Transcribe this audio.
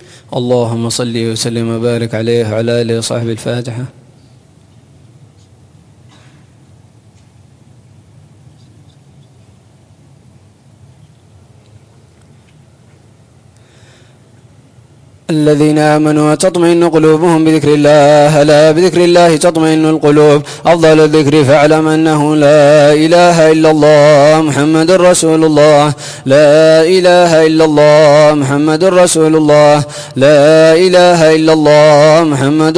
اللهم صل وسلم وبارك عليه وعلى آله وصحبه. الفاتحة. الذين آمنوا وتطمئن قلوبهم بذكر الله، ألا بذكر الله تطمئن القلوب. أفضل الذكر فاعلم أنه لا إله إلا الله محمد رسول الله، لا إله إلا الله محمد رسول الله، لا إله إلا الله محمد